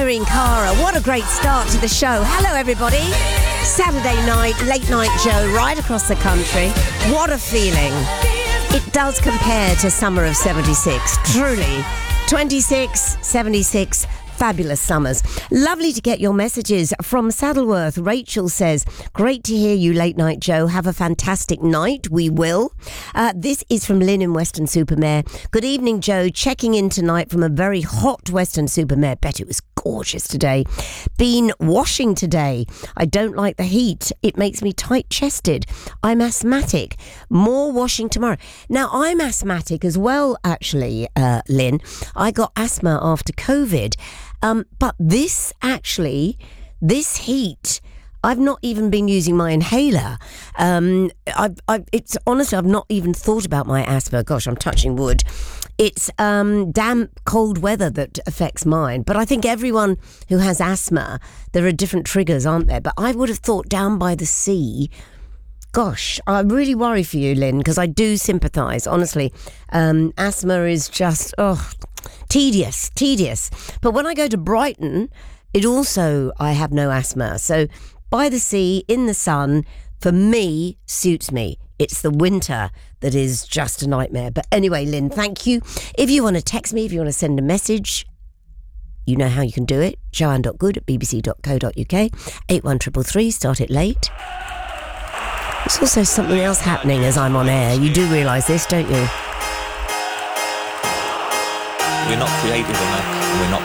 Irene Cara, what a great start to the show. Hello, everybody. Saturday night, late night Joe, right across the country. What a feeling. It does compare to summer of 76, truly. 26, 76, fabulous summers. Lovely to get your messages from Saddleworth. Rachel says, great to hear you, late night Joe. Have a fantastic night. We will. This is from Lynn in Weston-super-Mare. Good evening, Joe. Checking in tonight from a very hot Weston-super-Mare. Bet it was gorgeous today. Been washing today. I don't like the heat. It makes me tight-chested. I'm asthmatic. More washing tomorrow. Now, I'm asthmatic as well, actually, Lynn. I got asthma after COVID. But this heat, I've not even been using my inhaler. It's honestly, I've not even thought about my asthma. Gosh, I'm touching wood. It's damp, cold weather that affects mine. But I think everyone who has asthma, there are different triggers, aren't there? But I would have thought down by the sea. Gosh, I really worry for you, Lynn, because I do sympathise, honestly. Asthma is just, tedious. But when I go to Brighton, I have no asthma. So by the sea, in the sun, for me, suits me. It's the winter that is just a nightmare. But anyway, Lynn, thank you. If you want to text me, if you want to send a message, you know how you can do it. joanne.good@bbc.co.uk, 81333, start it late. There's also something else happening as I'm on air. You do realise this, don't you? We're not creative enough. We're not